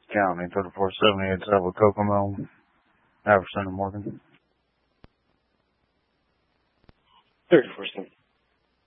County, 3478 South of Kokomo, Iverson and Morgan. 3478.